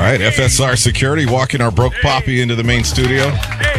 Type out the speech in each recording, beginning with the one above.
right, FSR Security walking our broke Poppy into the main studio.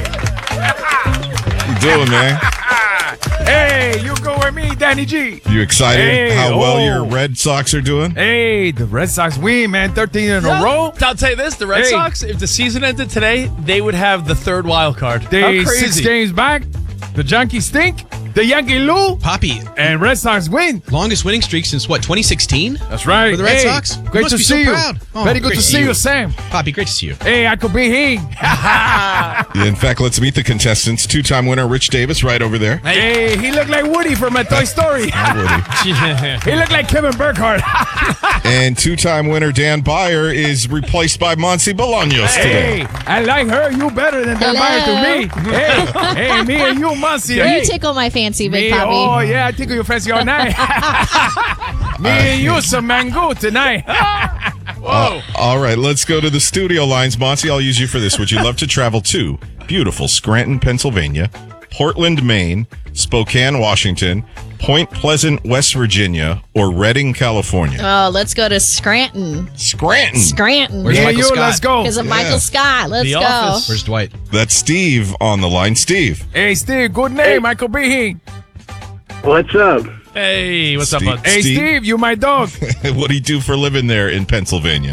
How you doing, man? Hey, you go with me, Danny G. You excited Hey, how well your Red Sox are doing? Hey, the Red Sox win, man. 13 in a row. I'll tell you this, the Red Sox, if the season ended today, they would have the third wild card. They How crazy. 6 games back. The Yankees stink. The Yankee Lou. Poppy, And Red Sox win. longest winning streak since what, 2016? That's right. For the Red Hey, Sox? You Great must to be see so you. proud. Oh, Very good great to see you, Sam. Poppy, great to see you. Hey, I could be here. In fact, let's meet the contestants. Two-time winner Rich Davis right over there. Hey, he looked like Woody from a Toy Story. He looked like Kevin Burkhardt. And two-time winner Dan Byer is replaced by Monsi Bolaños today. Hey, I like her. You better than that Byer to me. Hey, me and you, Muncie. You tickle my fancy, Big Poppy. Oh, yeah, I tickle your fancy all night. Me and you some mango tonight. Whoa. All right, let's go to the studio lines. Monsi, I'll use you for this. Would you love to travel to beautiful Scranton, Pennsylvania, Portland, Maine, Spokane, Washington, Point Pleasant, West Virginia, or Redding, California? Oh, let's go to Scranton. Scranton. Scranton. Where's Me and Michael you, Scott? let's go. Because of Yeah. Michael Scott. Let's The go. Office. Where's Dwight? That's Steve on the line. Steve. Hey, Steve, good name. I could be here. What's up? Hey, what's up, Steve. bud? Hey, Steve, you my dog. What do you do for a living there in Pennsylvania?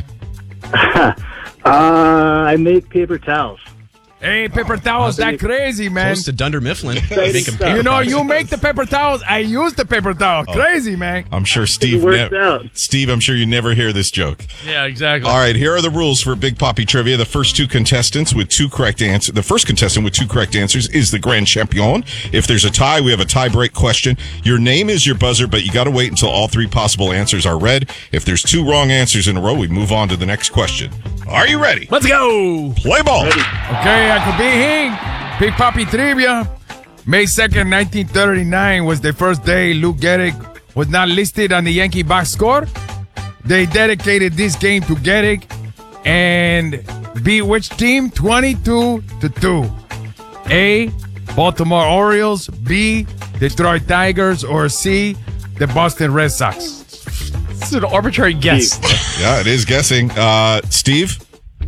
I make paper towels. Hey, paper towels, that crazy, man. Close to Dunder Mifflin. Make 'em stuff. paper You know, towels. you make the paper towels. I use the paper towel. Crazy, man. I'm sure Steve. works out. Steve, I'm sure you never hear this joke. Yeah, exactly. All right, here are the rules for Big Poppy Trivia. The first two contestants with two correct answers. The first contestant with two correct answers is the grand champion. If there's a tie, we have a tie break question. Your name is your buzzer, but you got to wait until all three possible answers are read. If there's two wrong answers in a row, we move on to the next question. Are you ready? Let's go. Play ball. Okay, I could be here. Big Poppy Trivia. May 2nd, 1939 was the first day Lou Gehrig was not listed on the Yankee box score. They dedicated this game to Gehrig and beat which team? 22-2. A, Baltimore Orioles. B, Detroit Tigers. Or C, the Boston Red Sox. This is an arbitrary guess. Yeah, it is guessing. Steve?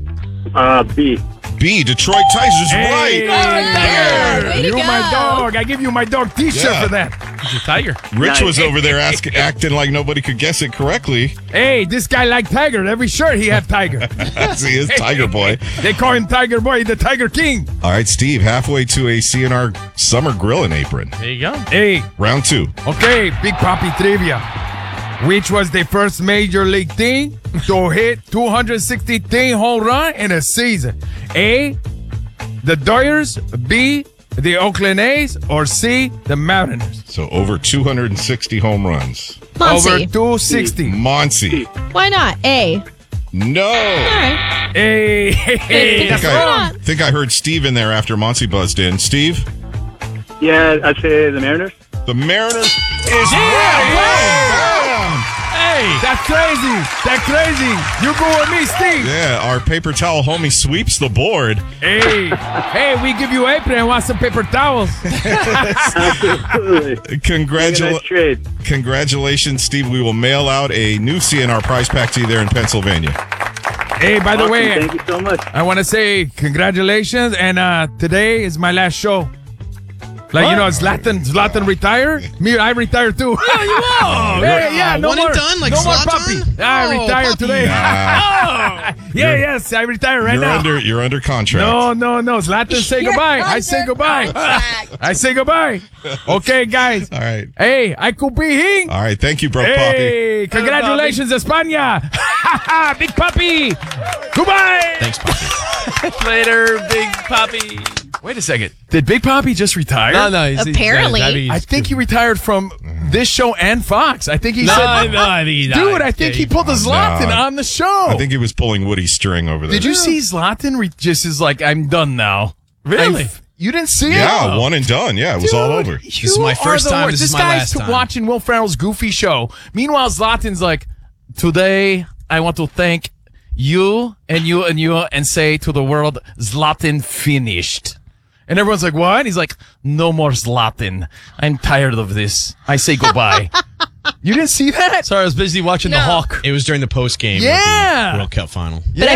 B. B, Detroit Tigers. Hey, Right. Yeah, way to You go. my dog. I give you my dog T-shirt Yeah. for that. He's a tiger. Rich was over there acting like nobody could guess it correctly. Hey, this guy like Tiger. Every shirt he had Tiger. He is Tiger Boy. They call him Tiger Boy, the Tiger King. All right, Steve, halfway to a CNR summer grilling apron. There you go. Hey, Round two. okay, Big Poppy Trivia. Which was the first major league team to hit 263 home run in a season? A, the Dodgers. B, the Oakland A's. Or C, the Mariners. So over 260 home runs. Over Muncie. 260. Monsi. Why not? A. No. All right. Hey, Pick a that's why wrong. not? Think I heard Steve in there after Monsi buzzed in. Steve? Yeah, I'd say the Mariners. The Mariners is right. Hey. That's crazy. That's crazy. You go with me, Steve. Yeah, our paper towel homie sweeps the board. Hey, we give you apron and want some paper towels. Absolutely. Nice trade. Congratulations, Steve. We will mail out a new CNR prize pack to you there in Pennsylvania. Hey, by the Awesome. way, Thank you so much. I want to say congratulations, and today is my last show. Like, you know, Zlatan retired. Me, I retired too. Oh, you are. Hey, yeah, no one and more. done, like no more Zlatan? puppy. I Oh, retired puppy. today. Nah, Yes, I retired right now. you're under contract. No. Zlatan, say goodbye. I say goodbye. I say goodbye. Okay, guys. All right. Hey, I could be here. All right. Thank you, Broke Poppy. Hey, congratulations, España. Big Puppy. Goodbye. Thanks, Poppy. Later, Big Poppy. Wait a second. Did Big Poppy just retire? No. Apparently. I think he retired from this show and Fox. I think he said, I think he died. dude, I think he pulled a Zlatan on the show. I think he was pulling Woody's string over there. Did you see Zlatan just is like, I'm done now? Really? You didn't see it? Yeah, one and done. Yeah, it was all over. This is my first time. This is my guy's last time. watching Will Ferrell's Goofy show. Meanwhile, Zlatan's like, today I want to thank you and say to the world, Zlatan finished. And everyone's like, what? He's like, no more Zlatan. I'm tired of this. I say goodbye. You didn't see that? Sorry, I was busy watching The Hawk. It was during the post game Yeah. of the World Cup final. But